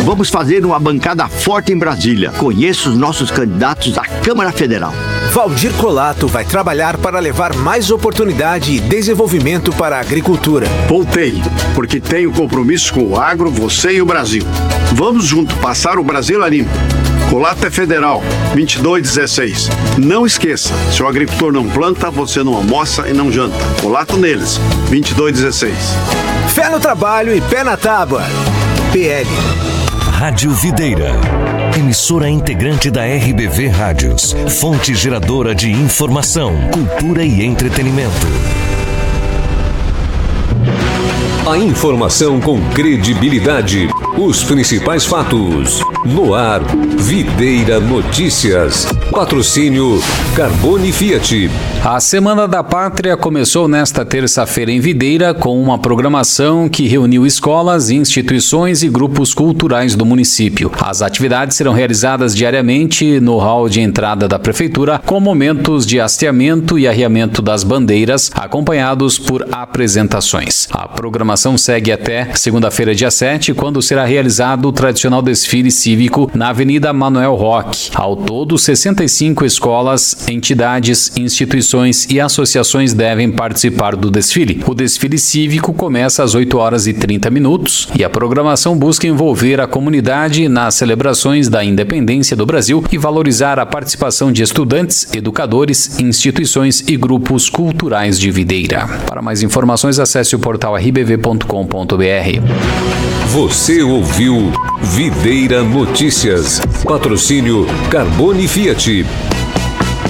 Vamos fazer uma bancada forte em Brasília. Conheço os nossos candidatos à Câmara Federal. Valdir Colato vai trabalhar para levar mais oportunidade e desenvolvimento para a agricultura. Voltei, porque tenho compromisso com o agro, você e o Brasil. Vamos junto passar o Brasil a limpo. Colato é federal, 2216. Não esqueça, se o agricultor não planta, você não almoça e não janta. Colato neles, 2216. Fé no trabalho e pé na tábua. PL. Rádio Videira. Emissora integrante da RBV Rádios. Fonte geradora de informação, cultura e entretenimento. A informação com credibilidade. Os principais fatos. No ar, Videira Notícias. Patrocínio Carbone Fiat. A Semana da Pátria começou nesta terça-feira em Videira com uma programação que reuniu escolas, instituições e grupos culturais do município. As atividades serão realizadas diariamente no hall de entrada da prefeitura, com momentos de hasteamento e arriamento das bandeiras, acompanhados por apresentações. A programação segue até segunda-feira, dia 7, quando será realizado o tradicional desfile cívico na Avenida Manuel Roque. Ao todo, 65 escolas, entidades, instituições e associações devem participar do desfile. O desfile cívico começa às 8h30 e a programação busca envolver a comunidade nas celebrações da independência do Brasil e valorizar a participação de estudantes, educadores, instituições e grupos culturais de Videira. Para mais informações, acesse o portal rbv.com.br. Você ouviu Videira Notícias. Patrocínio Carbone Fiat.